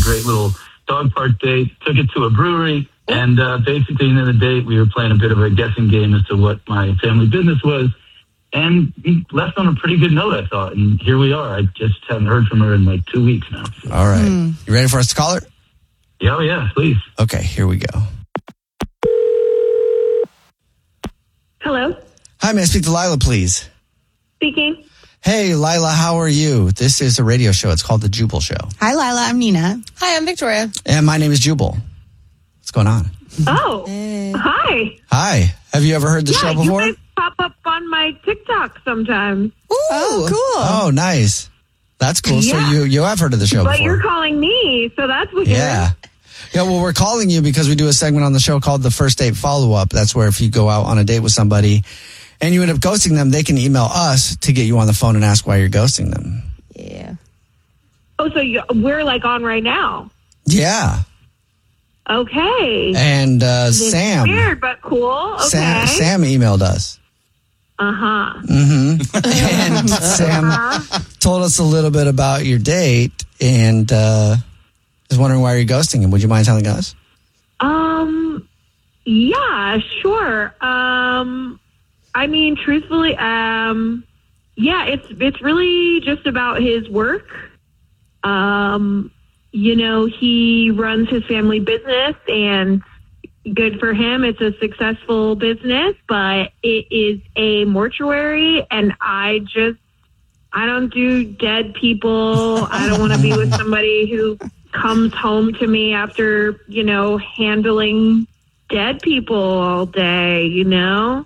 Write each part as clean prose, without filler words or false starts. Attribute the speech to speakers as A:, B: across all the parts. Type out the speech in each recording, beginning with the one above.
A: great little dog park date. Took it to a brewery. And basically, in the date, we were playing a bit of a guessing game as to what my family business was. And we left on a pretty good note, I thought. And here we are. I just haven't heard from her in like 2 weeks now. So.
B: All right. You ready for us to call her?
A: Yeah, oh, yeah, please.
B: Okay, here we go.
C: Hello?
B: Hi, may I speak to Lila, please?
C: Speaking.
B: Hey, Lila, how are you? This is a radio show. It's called The Jubal Show.
D: Hi, Lila. I'm Nina.
E: Hi, I'm Victoria.
B: And my name is Jubal. What's going on?
C: Oh, hi.
B: Hi. Have you ever heard the show before?
C: You guys pop up on my TikTok sometimes.
D: Oh, cool.
B: Oh, nice. That's cool.
C: Yeah.
B: So you have heard of the show
C: But
B: before.
C: you're calling me, so that's weird.
B: Yeah. Yeah, well, we're calling you because we do a segment on the show called the First Date Follow-Up. That's where if you go out on a date with somebody and you end up ghosting them, they can email us to get you on the phone and ask why you're ghosting them.
E: Yeah.
C: Oh, so we're like on right now.
B: Yeah.
C: Okay.
B: And Sam.
C: Weird, but cool. Okay.
B: Sam emailed us.
C: Uh-huh.
B: And Sam told us a little bit about your date and is wondering why you're ghosting him. Would you mind telling us?
C: Yeah, sure. I mean, truthfully, yeah, it's really just about his work. You know, he runs his family business and good for him. It's a successful business, but it is a mortuary and I don't do dead people. I don't want to be with somebody who comes home to me after, you know, handling dead people all day, you know?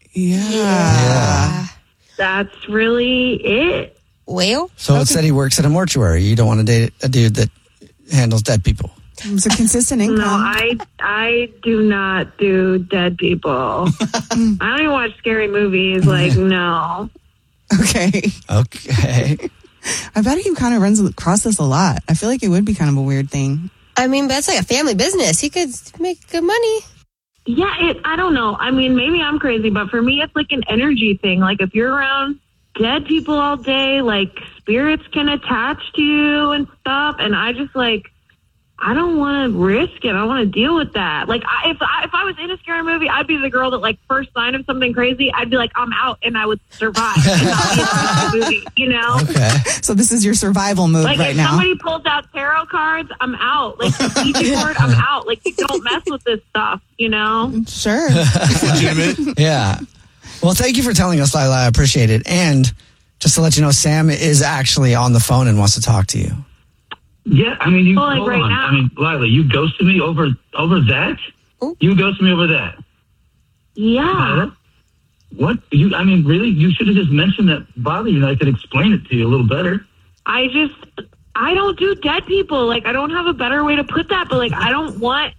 D: Yeah.
C: That's really it.
E: Well,
B: So it said he works at a mortuary. You don't want to date a dude that handles dead people.
D: It's a consistent income.
C: No, I do not do dead people. I don't even watch scary movies. Like, no.
D: Okay.
B: Okay.
D: I bet he kind of runs across this a lot. I feel like it would be kind of a weird thing.
E: I mean, that's like a family business. He could make good money.
C: Yeah, I don't know. I mean, maybe I'm crazy, but for me, it's like an energy thing. Like, if you're around dead people all day, like, spirits can attach to you and stuff. And I just, like, I don't want to risk it. I want to deal with that. Like, if I was in a scary movie, I'd be the girl that, like, first sign of something crazy, I'd be like, I'm out, and I would survive and not be in the movie, you know?
B: Okay.
D: So this is your survival mode
C: Like,
D: right
C: if
D: now.
C: somebody pulls out tarot cards, I'm out. Like, the Ouija board, I'm out. Like, don't mess with this stuff, you know?
D: Sure.
B: Yeah. Well, thank you for telling us, Lila. I appreciate it. And just to let you know, Sam is actually on the phone and wants to talk to you.
A: Yeah, I mean,
C: Well, like,
A: hold
C: right
A: on.
C: now.
A: I mean, Lila, you ghosted me over that?
E: Ooh.
A: You ghosted me over that?
C: Yeah.
A: What? I mean, really? You should have just mentioned that bothered you and I could explain it to you a little better.
C: I don't do dead people. Like, I don't have a better way to put that, but like, I don't want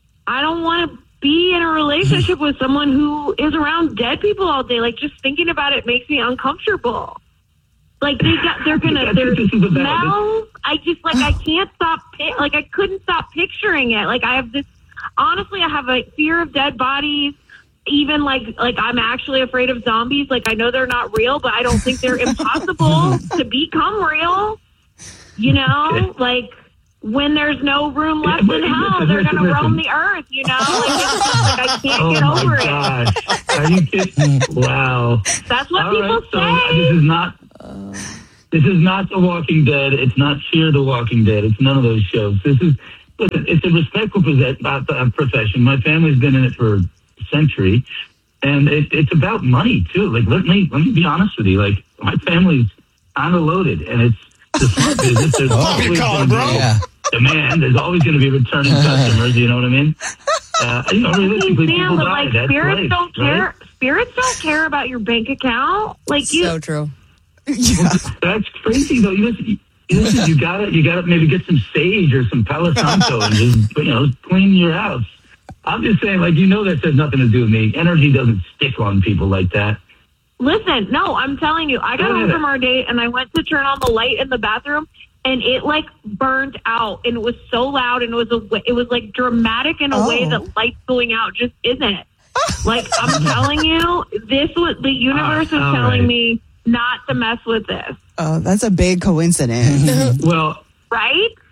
C: to be in a relationship with someone who is around dead people all day. Like, just thinking about it makes me uncomfortable. Like, they're gonna smell. I can't stop. Like, I couldn't stop picturing it. Like, I have this. Honestly, I have a fear of dead bodies. Even like I'm actually afraid of zombies. Like, I know they're not real, but I don't think they're impossible to become real. You know, like, when there's no room left in hell, they're going to roam the earth, you know? Like, I can't get over it.
A: Oh, my gosh. Are you kidding? Wow.
C: That's what
A: All
C: people
A: right,
C: say.
A: So this is not The Walking Dead. It's not Fear the Walking Dead. It's none of those shows. Listen, it's a respectful profession. My family's been in it for a century. And it's about money, too. Like, let me be honest with you. Like, my family's kind of loaded, and it's the smart business. There's always going to be demand. There's always going to be returning customers. You know what I mean? Realistically, people die.
C: Like,
A: That's
C: spirits
A: life,
C: don't care.
A: right?
C: Spirits don't care about your bank account. Like,
E: So true.
D: Yeah.
A: That's crazy, though. You gotta maybe get some sage or some Palo Santo and just clean your house. I'm just saying, like, that has nothing to do with me. Energy doesn't stick on people like that.
C: listen, no, I'm telling you, I got home from our date and I went to turn on the light in the bathroom and it like burned out and it was so loud and it was like dramatic in a way that lights going out just isn't. Like, I'm telling you, the universe is telling me not to mess with this.
D: Oh, that's a big coincidence.
A: Well,
C: right?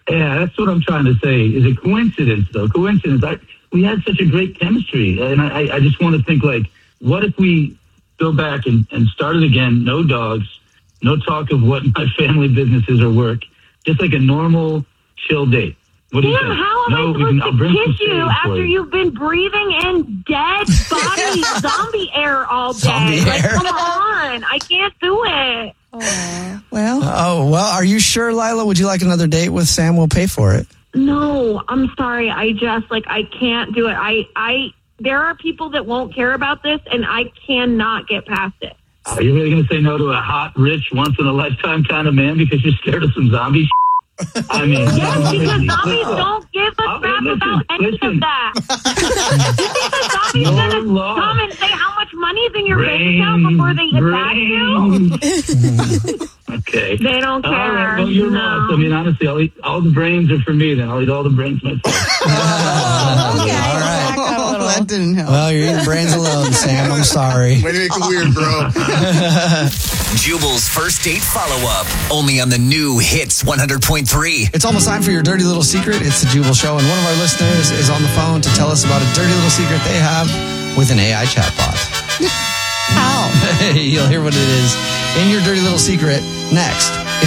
A: Yeah, that's what I'm trying to say. Is it coincidence, though? Coincidence. We had such a great chemistry. And I just want to think, like, what if we go back and start it again? No dogs, no talk of what my family business is or work. Just like a normal, chill date. What do you think?
C: How am I supposed to kiss you after you've been breathing in dead body zombie air all day?
B: Zombie
C: like,
B: air.
C: come on. I can't do it.
D: Well,
B: Are you sure, Lila? Would you like another date with Sam? We'll pay for it.
C: No, I'm sorry. I can't do it. There are people that won't care about this, and I cannot get past it.
A: Are you really going to say no to a hot, rich, once-in-a-lifetime kind of man because you're scared of some zombie I mean,
C: yes, because zombies don't give a crap about any of that. You think the zombies going to come and say how much money is in your bank account before they attack you?
A: Okay.
C: They don't care.
A: All right, well, you're lost. I mean, honestly, I'll eat all the brains are for me then. I'll eat all the brains myself.
D: Okay.
B: All right.
D: That didn't help.
B: Well, you're eating brains alone, Sam. I'm sorry.
F: Way to make it weird, bro.
G: Jubal's first date follow-up, only on the new Hits 100.3.
B: It's almost time for your dirty little secret. It's the Jubal Show, and one of our listeners is on the phone to tell us about a dirty little secret they have with an AI chatbot.
D: How?
B: You'll hear what it is in your dirty little secret next.